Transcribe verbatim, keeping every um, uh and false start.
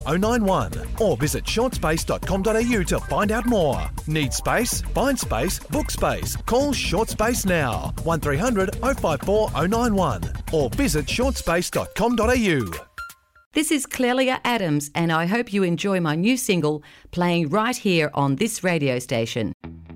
oh nine one or visit short space dot com dot a u to find out more. Need space? Find space, book space. Call Short Space now, one three hundred oh five four oh nine one or visit short space dot com dot a u. This is Clelia Adams, and I hope you enjoy my new single playing right here on this radio station.